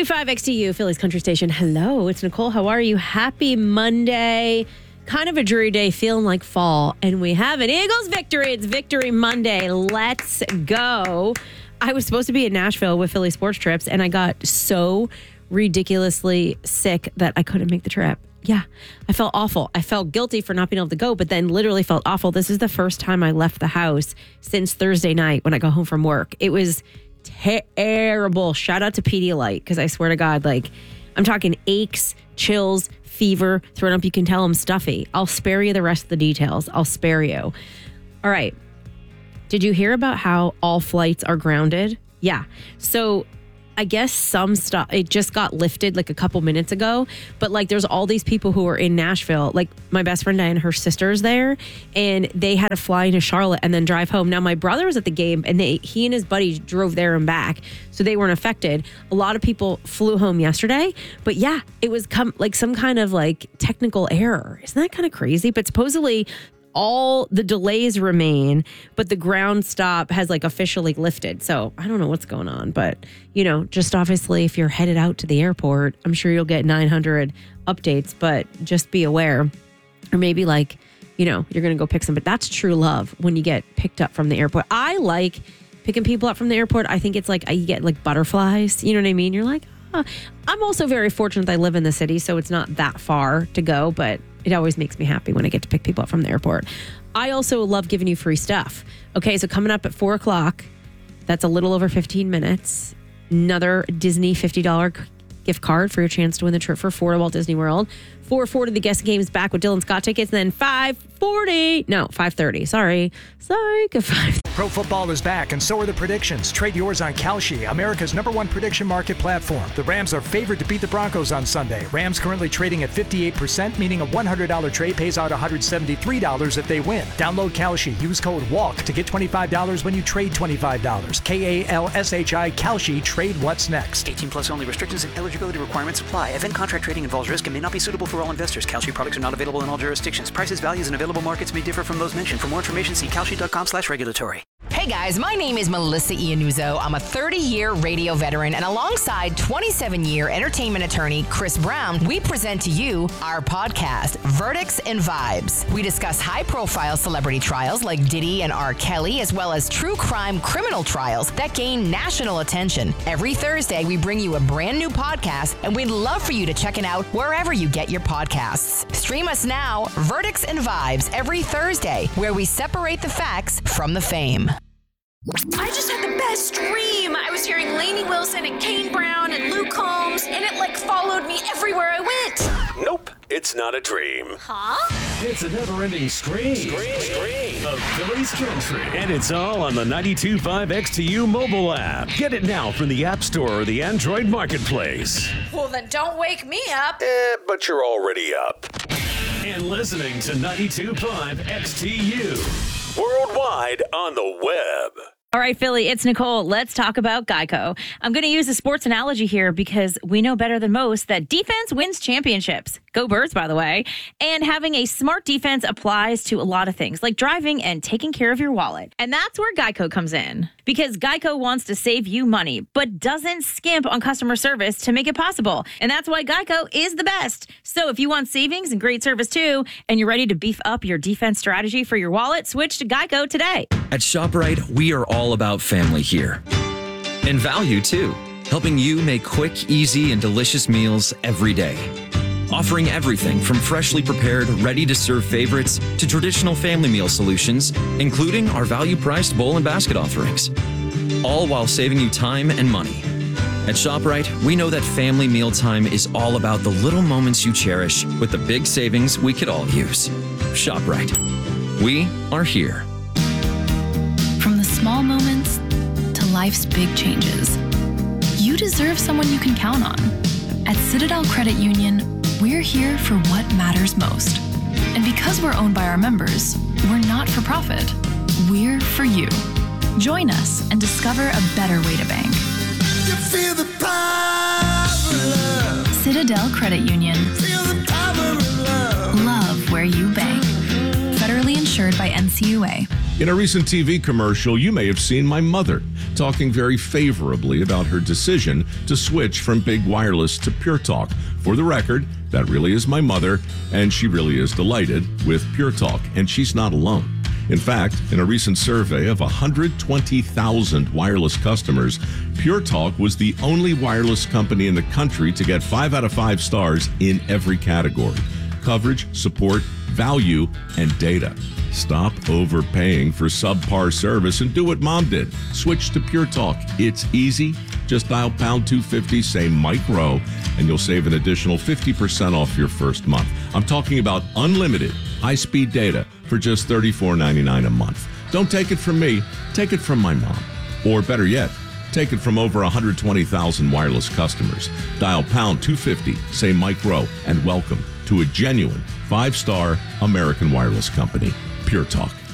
95 XTU, Philly's Country Station. Hello, it's Nicole. How are you? Happy Monday. Kind of a dreary day, feeling like fall. And we have an Eagles victory. It's Victory Monday. Let's go. I was supposed to be in Nashville with Philly Sports Trips, and I got so ridiculously sick that I couldn't make the trip. Yeah, I felt awful. I felt guilty for not being able to go, but then literally felt awful. This is the first time I left the house since Thursday night when I go home from work. It was terrible. Shout out to Pedialyte, because I swear to God, like, I'm talking aches, chills, fever, thrown up. You can tell I'm stuffy. I'll spare you the rest of the details. I'll spare you. All right. Did you hear about how all flights are grounded? Yeah. So I guess some stuff, it just got lifted like a couple minutes ago, but like there's all these people who are in Nashville, like my best friend Diane, her sister's there, and they had to fly into Charlotte and then drive home. Now my brother was at the game, and he and his buddy drove there and back, so they weren't affected. A lot of people flew home yesterday, but yeah, it was like some kind of like technical error. Isn't that kind of crazy? But supposedly all the delays remain, but the ground stop has like officially lifted. So I don't know what's going on, but you know, just obviously if you're headed out to the airport, I'm sure you'll get 900 updates, but just be aware. Or maybe like, you know, you're going to go pick some, but that's true love when you get picked up from the airport. I like picking people up from the airport. I think it's like, you get like butterflies, you know what I mean? You're like, oh. I'm also very fortunate that I live in the city, so it's not that far to go, but it always makes me happy when I get to pick people up from the airport. I also love giving you free stuff. Okay, so coming up at 4 o'clock, that's a little over 15 minutes. Another Disney $50 gift card for your chance to win the trip for 4 to Walt Disney World. 4:40, the Guest Games back with Dylan Scott tickets. And then 5:30. Sorry. Psych. 5. Pro football is back, and so are the predictions. Trade yours on Kalshi, America's #1 prediction market platform. The Rams are favored to beat the Broncos on Sunday. Rams currently trading at 58%, meaning a $100 trade pays out $173 if they win. Download Kalshi. Use code WALK to get $25 when you trade $25. KALSHI Kalshi. Trade what's next. 18 plus only. Restrictions and eligibility requirements apply. Event contract trading involves risk and may not be suitable for all investors. Kalshi products are not available in all jurisdictions. Prices, values, and available markets may differ from those mentioned. For more information, see kalshi.com/regulatory. Hey guys, my name is Melissa Iannuzzo. I'm a 30-year radio veteran, and alongside 27-year entertainment attorney Chris Brown, we present to you our podcast, Verdicts and Vibes. We discuss high-profile celebrity trials like Diddy and R. Kelly, as well as true crime criminal trials that gain national attention. Every Thursday, we bring you a brand new podcast, and we'd love for you to check it out wherever you get your podcasts. Stream us now, Verdicts and Vibes, every Thursday, where we separate the facts from the fame. I just had the best dream. I was hearing Lainey Wilson and Kane Brown and Luke Combs, and it like followed me everywhere I went. Nope, it's not a dream. Huh? It's a never-ending stream of Philly's Country. And it's all on the 92.5 XTU mobile app. Get it now from the App Store or the Android Marketplace. Well, then don't wake me up. But you're already up. And listening to 92.5 XTU. Worldwide on the web. All right, Philly, it's Nicole. Let's talk about Geico. I'm going to use a sports analogy here because we know better than most that defense wins championships. Go Birds, by the way. And having a smart defense applies to a lot of things, like driving and taking care of your wallet. And that's where Geico comes in. Because Geico wants to save you money, but doesn't skimp on customer service to make it possible. And that's why Geico is the best. So if you want savings and great service too, and you're ready to beef up your defense strategy for your wallet, switch to Geico today. At ShopRite, we are all about family here. And value too, helping you make quick, easy, and delicious meals every day. Offering everything from freshly prepared, ready-to-serve favorites to traditional family meal solutions, including our value-priced bowl and basket offerings. All while saving you time and money. At ShopRite, we know that family mealtime is all about the little moments you cherish with the big savings we could all use. ShopRite. We are here. From the small moments to life's big changes, you deserve someone you can count on. At Citadel Credit Union, we're here for what matters most. And because we're owned by our members, we're not for profit. We're for you. Join us and discover a better way to bank. You feel the power of love. Citadel Credit Union. Feel the power of love. Love where you bank. Federally insured by NCUA. In a recent TV commercial, you may have seen my mother talking very favorably about her decision to switch from Big Wireless to Pure Talk. For the record, that really is my mother, and she really is delighted with Pure Talk, and she's not alone. In fact, in a recent survey of 120,000 wireless customers, Pure Talk was the only wireless company in the country to get 5 out of 5 stars in every category: coverage, support, value, and data. Stop overpaying for subpar service and do what Mom did. Switch to Pure Talk. It's easy. Just dial pound 250, say Mike Rowe, and you'll save an additional 50% off your first month. I'm talking about unlimited high-speed data for just $34.99 a month. Don't take it from me. Take it from my mom. Or better yet, take it from over 120,000 wireless customers. Dial pound 250, say Mike Rowe, and welcome to a genuine 5-star American wireless company, Pure Talk.